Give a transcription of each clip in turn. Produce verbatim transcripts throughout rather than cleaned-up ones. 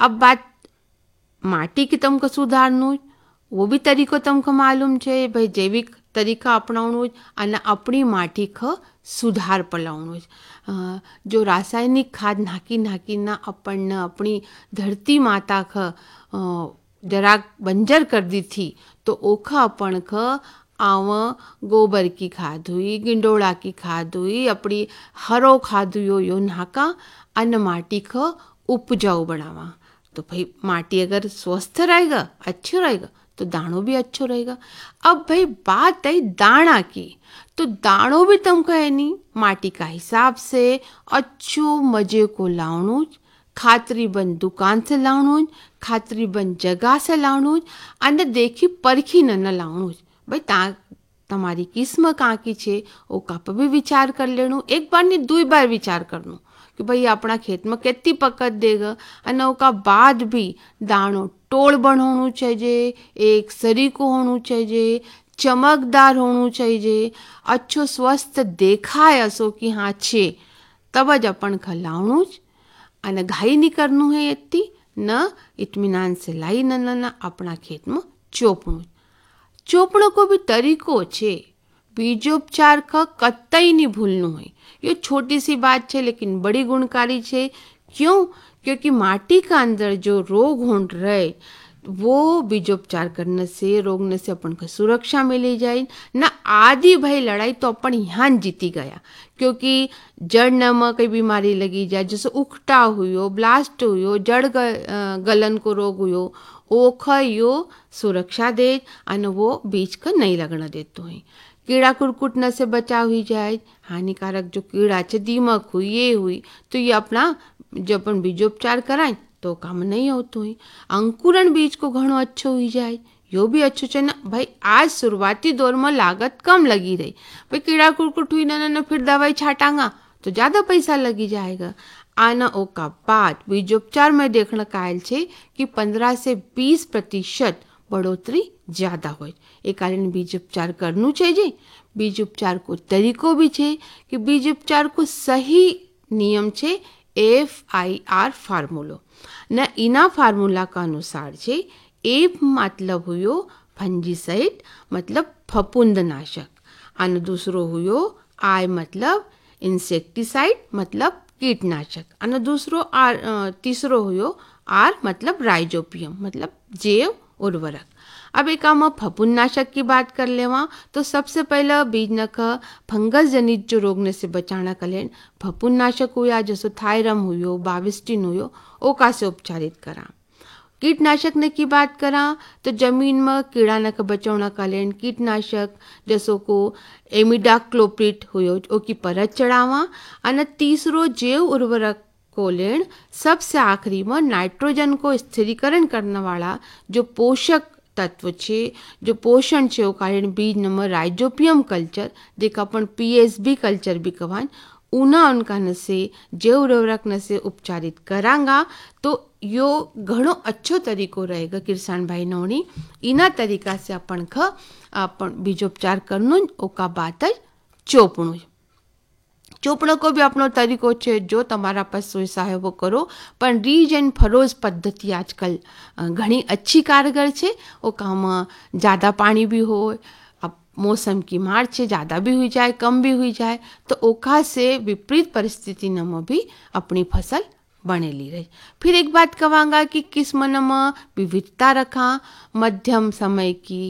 अब बात माटी की तमको सुधारનું वो भी तरीको तमको मालूम છે ભાઈ જૈવિક તરીકા અપનાવવાનું અને આપણી માટી ખ સુધાર પલાવવાનું जो रासायनिक खाद નાખી નાખીને આપણને આપણી ધરતી માતા ખ જરાક બંજર कर दी थी तो ओखा अपन ख आव गोबर की खाद हुई, गिंडोड़ा की खाद हुई, अपनी हरो खाद हुई यो नाका अन्न माटी ख उपजाऊ बनावा। तो भाई माटी अगर स्वस्थ रहेगा, अच्छो रहेगा, तो दाणो भी अच्छो रहेगा। अब भाई बात आई दाना की, तो दाणो भी तुमको है नहीं माटी का हिसाब से अच्छो मजे को लावणु, खातरी बन दुकान से लावणु, खातरी बन जगह से लावणु, अने देखी परखी न लावणु। भाई ता તમારી કિસ્મ કાંકી છે ઓ કાપ भी विचार कर लेणु, एक बार नहीं दुई बार विचार करनु कि भाई अपना खेत में केती पकत देगा अने ओका बाद भी दाणो टोळ बनवणु चाहिए, एक सरीको होणु चाहिए, चमकदार होणु चाहिए, अच्छो स्वस्थ देखाय असो कि हाँ छे, तब ज अपन खलावणु ज अने घाई नहीं करनु है इतनी न इत्मीनान से लाई न न अपना खेत में चोपणु। चोपड़ो को भी तरीको छे, बीजोपचार का कतई नहीं भूलनु है। ये छोटी सी बात है लेकिन बड़ी गुणकारी है। क्यों? क्योंकि माटी का अंदर जो रोग हों रहे वो बीजोपचार करने से रोगने से अपन को सुरक्षा मिली जाए ना। आदि भाई लड़ाई तो अपन यहाँ जीती गया, क्योंकि जड़ में कई बीमारी लगी जाए, जैसे उकटा हुई, ब्लास्ट हुई, जड़ गलन को रोग हुई, ओख यो सुरक्षा दे अने वो बीज का नहीं लगना देते हैं। कीड़ा कुरकुट न से बचाव हुई जाए, हानिकारक जो कीड़ा है दीमक हुई ये हुई तो ये अपना जब अपन बीजोपचार कराएं तो काम नहीं होते हैं। अंकुरण बीज को घणो अच्छो हुई जाए, यो भी अच्छो है ना भाई। आज शुरुआती दौर में लागत कम लगी रही, भाई कीड़ा कुरकुट हुई ना ना फिर दवाई छाटांगा तो ज़्यादा पैसा लगी जाएगा। आना ओका बाद बीजोपचार में देखना कायल छे कि पंद्रह से बीस प्रतिशत बढ़ोतरी ज़्यादा हो, एक कारण बीजोपचार करनु चाहिए। बीजोपचार को तरीको भी छे कि बीजोपचार को सही नियम छे एफ आई आर फार्मूलो न इना फार्मूला का अनुसार छे। एफ मतलब हुयो फंजीसाइड मतलब फफूंदनाशक, अने दूसरो हुयो आई मतलब इंसेक्टिसाइड मतलब कीटनाशक, अने दूसरो आर तीसरो हुयो आर मतलब राइजोपियम मतलब जैव उर्वरक। अब एक आम फफूंदनाशक की बात कर लेवा तो सबसे पहला बीज नख फंगस जनित जो रोगने से बचाना कलेन फफूंदनाशक हुआ, जैसे थायरम हुयो, बाविस्टिन हुयो, ओका से उपचारित करा। कीटनाशक ने की बात करा तो जमीन में कीड़ा नक बचावना कलेन कीटनाशक जैसो को एमिडाक्लोप्रिड हुयो ओकी परत चढ़ावा। अने तीसरो जैव उर्वरक को लेन सबसे आखिरी में नाइट्रोजन को स्थिरीकरण करने वाला जो पोषक तत्व छे, जो पोषण छे, कारण बीज नंबर राइजोपियम कल्चर जेका अपन पीएसबी कल्चर भी कहवान ऊना उनका नसे जैव उर्वरक नसे उपचारित करांगा तो यो घणो अच्छो तरीको रहेगा किसान भाई नोनी। इना तरीका से अपन ख अपन बीजोपचार करनु ओका बात चोपणु। चोपड़ो को भी अपनो तरीको छे, जो तमारा पास सोयसा है वो करो, पर रीज एंड फरोज पद्धति आजकल घणी अच्छी कारगर छे। वो काम ज़्यादा पानी भी हो, अब मौसम की मार छे, ज़्यादा भी हुई जाए कम भी हुई जाए तो ओखा से विपरीत परिस्थिति में भी अपनी फसल बनेली रही। फिर एक बात कहांगा कि किस्म में विविधता रखा, मध्यम समय की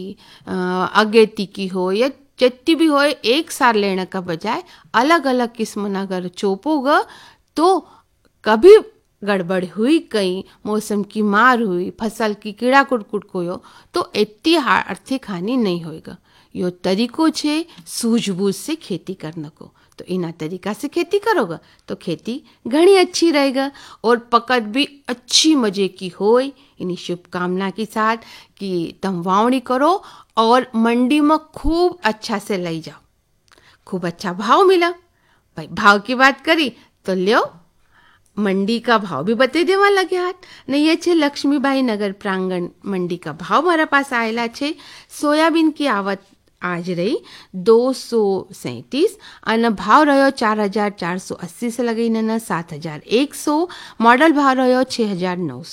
अगेती की हो या जितनी भी हो, एक सार लेने का बजाय अलग अलग किस्म न अगर चोपोगा तो कभी गड़बड़ हुई, कहीं मौसम की मार हुई, फसल की कीड़ा कुटकुट को हो तो इतनी आर्थिक हानि नहीं होएगा। यो तरीको छे सूझबूझ से खेती करने को, तो इना तरीका से खेती करोगे तो खेती घनी अच्छी रहेगा और पकत भी अच्छी मजे की होए। इन्हीं शुभकामना के साथ कि तुम वावणी करो और मंडी में खूब अच्छा से ले जाओ, खूब अच्छा भाव मिला। भाई भाव की बात करी तो लो मंडी का भाव भी बते देवा लगे हाथ नहीं। ये छे लक्ष्मीबाई नगर प्रांगण मंडी का भाव हमारा पास आयला छे। सोयाबीन की आवक आज रही दो सौ सैंतीस अने भाव रह्यो चार हजार चार सौ अस्सी से लगाई न सात हजार एक सौ, मॉडल भाव रह्यो छः हजार नौ सौ।